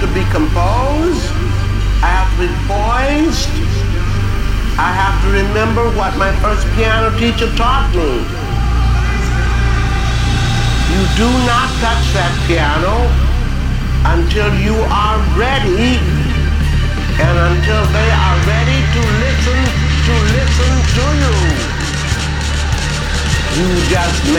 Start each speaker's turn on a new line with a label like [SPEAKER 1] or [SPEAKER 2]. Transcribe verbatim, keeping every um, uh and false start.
[SPEAKER 1] to be composed. I have to be poised. I have to remember what my first piano teacher taught me. You do not touch that piano until you are ready and until they are ready to listen, to listen to you. You just